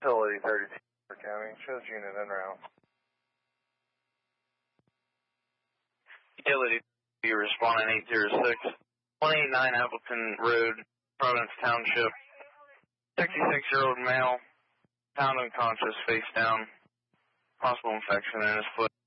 Utility 32 for County. Shows unit en route. Utility, you responding 806. 189 Appleton Road, Providence Township. 66-year-old male, found unconscious, face down. Possible infection in his foot.